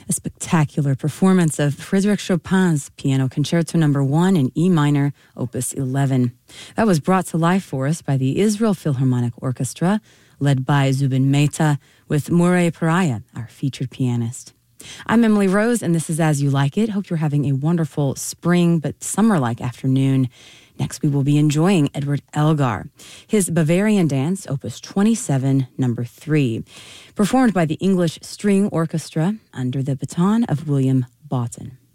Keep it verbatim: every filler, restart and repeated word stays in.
a spectacular performance of Frédéric Chopin's Piano Concerto Number One in E minor, Opus eleven. That was brought to life for us by the Israel Philharmonic Orchestra, led by Zubin Mehta, with Morey Pariah, our featured pianist. I'm Emily Rose, and this is As You Like It. Hope you're having a wonderful spring but summer-like afternoon. Next, we will be enjoying Edward Elgar, his Bavarian Dance, Opus twenty-seven, Number three, performed by the English String Orchestra under the baton of William Boughton.